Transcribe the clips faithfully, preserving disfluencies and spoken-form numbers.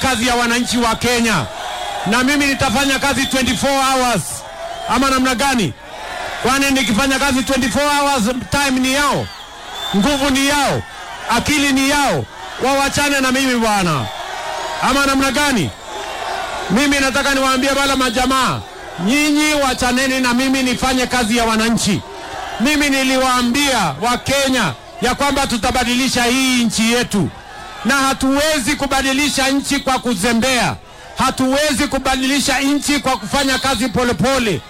kazi ya wananchi wa Kenya, na mimi nitafanya kazi twenty-four hours. Ama namna gani? Kwani nikifanya kazi twenty-four hours, time ni yao, nguvu ni yao, akili ni yao, wawachane na mimi bwana. Ama namna gani? Mimi nataka niwaambie wala majamaa, nyinyi wachaneni na mimi nifanye kazi ya wananchi. Mimi niliwaambia wa Kenya ya kwamba tutabadilisha hii nchi yetu, na hatuwezi kubadilisha nchi kwa kuzembea. Hatuwezi kubadilisha nchi kwa kufanya kazi polepole pole.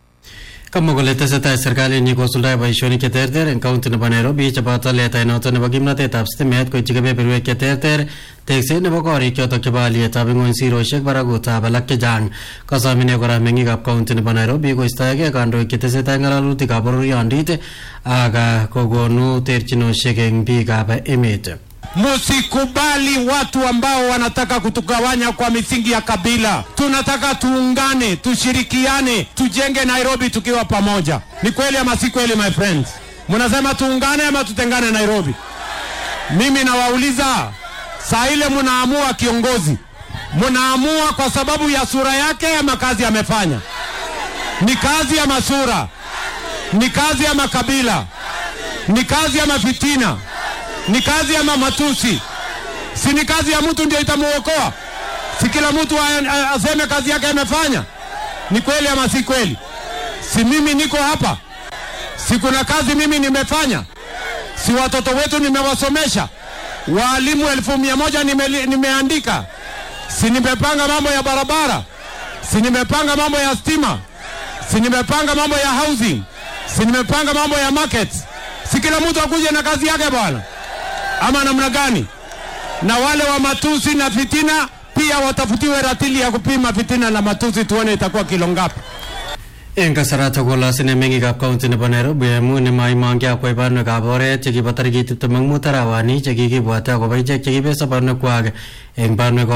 Kama kole tesetai serikali ni kosuldae boisionik che terter en county nebo Nairobi cheboto letainoto nebo kimnatetab stimet koityi kebeberwek che terter, tekset nebo korik chotok chebo alyetab ing'ony sirosiek barakutab alak chechang. Kasomine kora meng'ikab county nebo Nairobi koistoegei kandoik che tesetai ng'alalutikab bororiondit ak kokonu terchinosiek eng biikab emet. Musikubali watu ambao wanataka kutugawanya kwa misingi ya kabila. Tunataka tuungane, tushirikiane, tujenge Nairobi tukiwa pamoja. Ni kweli ama si kweli my friends? Mnasema tuungane ama tutengane Nairobi? Mimi nawauliza, saa ile mnaamua kiongozi, mnaamua kwa sababu ya sura yake ama kazi amefanya? Ni kazi ya masura? Ni kazi ya makabila? Ni kazi ya mafitina? Ni kazi ya matusi? Si ni kazi ya mtu ndio itamuokoa? Si kila mtu aseme kazi yake amefanya? Ni kweli ama si kweli? Si mimi niko hapa, si kuna kazi mimi nimefanya? Si watoto wetu nimewasomesha? Walimu elfu mia moja nime, nimeandika? Si nimepanga mambo ya barabara? Si nimepanga mambo ya stima? Si nimepanga mambo ya housing? Si nimepanga mambo ya markets? Si kila mtu akuje na kazi yake bwana? Ama namna gani? Na wale wa matusi na fitina pia watafutiwe ratili ya kupima fitina na matusi, tuone itakuwa kilo ngapi. En kasarata kola sine meng'ikab county nebo Nairobi amu nemaimong'ya akwai banwekab oret chekibo tarikit tiptem ak mut arawani chekikibwate akobo ichek chekibe sobonwekwak eng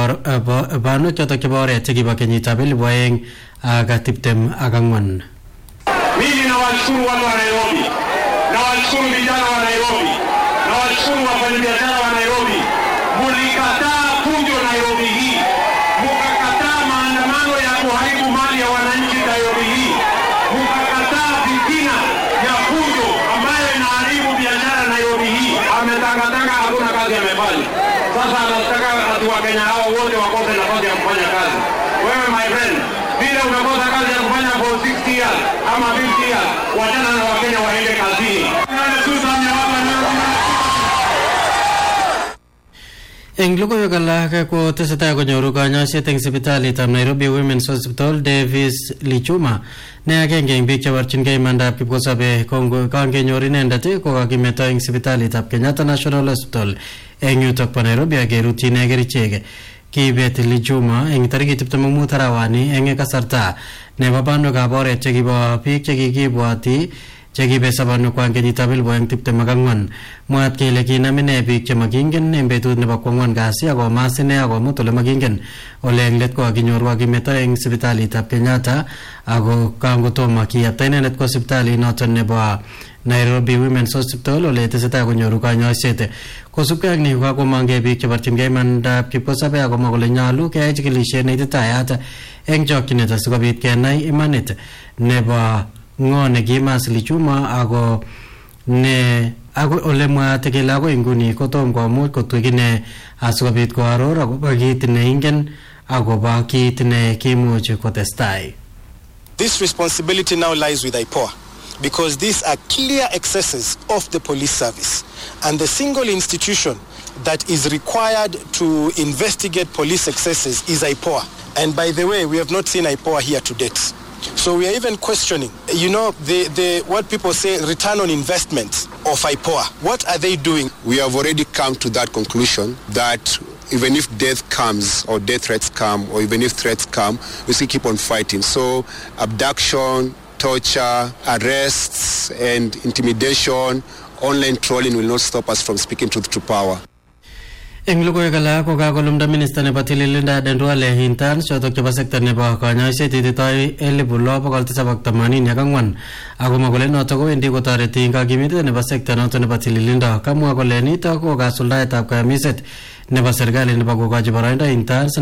banwek chotok chebo oret chekibo kenyitab elibu aeng ak tiptem ak ang'wan. Mimi nawashukuru watu wa Nairobi, nawashukuru vijana wa Nairobi, nawashukuru wafanyabiashara wa Nairobi. Mulikataa fujo Nairobi hii, mukakataa maandamano ya kuharibu mali ya wananchi Nairobi hii, mukakataa fitina ya fujo ambayo inaharibu biashara Nairobi hii. Ametangatanga hakuna kazi amefanya. Sasa anataka watu wa Kenya hao wote wakose nafasi ya kufanya kazi. Wewe my friend, bila umekosa kazi ya kufanya for sixty years ama fifty years, wajana na Wakenya waende kazini. Eng logoiwek alak ko tesetai konyoru kanyoiset eng sipitalitab Nairobi Women's Hospital Davis Lichuma ne agenge eng biik cheborchingei imandab kipkosobe kangenyor inendet kokakimeto eng sipitalitab Kenyatta National Hospital eng yutok bo Nairobi akerutyin kerichek. Kiibet Lichuma eng tarikit tiptem ak mut arawani eng kasarta nebo banwekab oret chekibo biik chekikibwati chekibe sobonwekwak kenyitab elibu aeng tiptem ak ang'wan. Mwaat kele kinam ine biik chemakingen eng betut nebo kwang'wan kasi akomas ine akomut ole makingen, ole eng let kokakinyoru akimeto eng sipitalitab Kenyatta ako kangotomo kiyapta inendet kwa sipitalit noton nebo Nairobi Women's Hospital ole tesetai konyoru kanyoiset. Kosubkei ak ni kakomong'kei biik cheborchingei imandab kipkosobe akomwa kole nyolu keyai chikilisiet neititayat eng chokchinet asikobit kenai imanit nebo ng'o nekimas Lichuma ako ne ako ole mwaat kele ako inguni kotom komuch kotwek ine asikobit koaror akobo kit neingen akobo kit ne kimuch kotestai. This responsibility now lies with I P O A because these are clear excesses of the police service, and the single institution that is required to investigate police excesses is I P O A. And by the way, we have not seen I P O A here to date. So we are even questioning, you know, the, the what people say return on investment of I P O A. What are they doing? We have already come to that conclusion that even if death comes or death threats come or even if threats come, we still keep on fighting. So abduction, torture, arrests and intimidation, online trolling will not stop us from speaking truth to power. Eng logoiwek alak ko kakolumda minista nebo tililindo Aden Duale Hintan chotok chebo sekta nebo kanyoiset ititoi elibu lo bokol tisab ak themanini ak ang'wan akomwa kole notok kowendi kotoreti eng kakimitet nebo sekta notok nebo tililindo. Kamwa kole nitok ko kasuldaetab kayamiset nebo serikali nebo kokochi boroindo Hintan